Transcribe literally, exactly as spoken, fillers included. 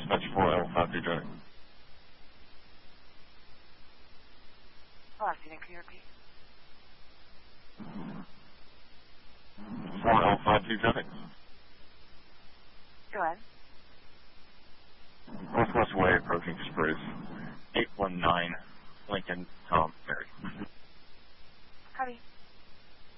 That's four L five two Jennings. Hello, Phoenix, can you repeat? four L five two Jennings. Go ahead. Northwest Way approaching Spruce.